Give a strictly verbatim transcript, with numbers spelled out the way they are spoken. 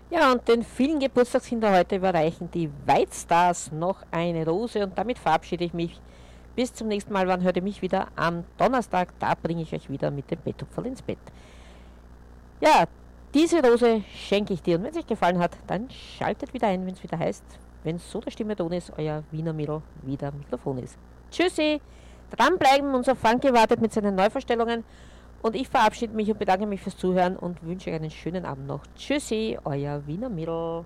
Ja, und den vielen Geburtstagskinder heute überreichen die White Stars noch eine Rose und damit verabschiede ich mich. Bis zum nächsten Mal, wann hört ihr mich wieder? Am Donnerstag, da bringe ich euch wieder mit dem Betthupferl ins Bett. Ja, diese Rose schenke ich dir und wenn es euch gefallen hat, dann schaltet wieder ein, wenn es wieder heißt, wenn so der Stimme Ton ist, euer Wiener Mädel wieder Mikrofon ist. Tschüssi, dranbleiben, unser Funky wartet mit seinen Neuvorstellungen und ich verabschiede mich und bedanke mich fürs Zuhören und wünsche euch einen schönen Abend noch. Tschüssi, euer Wiener Mädel.